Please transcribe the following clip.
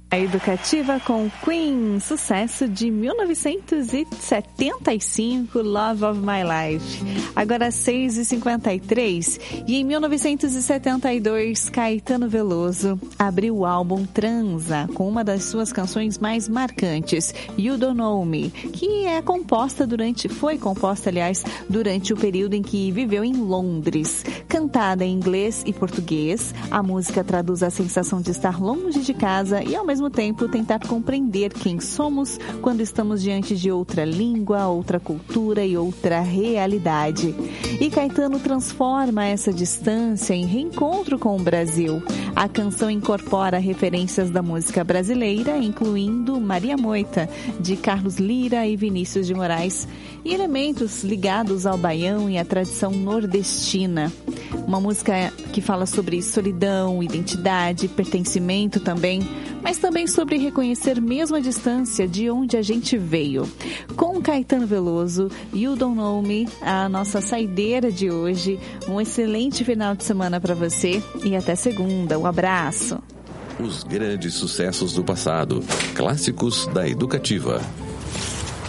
A Educativa com Queen, sucesso de 1975, Love of My Life. Agora 6h53, e em 1972, Caetano Veloso abriu o álbum Transa, com uma das suas canções mais marcantes, You Don't Know Me, que foi composta, durante o período em que viveu em Londres. Cantada em inglês e português, a música traduz a sensação de estar longe de casa e, ao mesmo tempo, tentar compreender quem somos quando estamos diante de outra língua, outra cultura e outra realidade. E Caetano transforma essa distância em reencontro com o Brasil. A canção incorpora referências da música brasileira, incluindo Maria Moita, de Carlos Lira e Vinícius de Moraes, e elementos ligados ao baião e à tradição nordestina. Uma música que fala sobre solidão, identidade, pertencimento também, mas também sobre reconhecer mesmo a distância de onde a gente veio. Com Caetano Veloso, You Don't Know Me, a nossa saideira de hoje. Um excelente final de semana para você e até segunda. Um abraço. Os grandes sucessos do passado, clássicos da Educativa.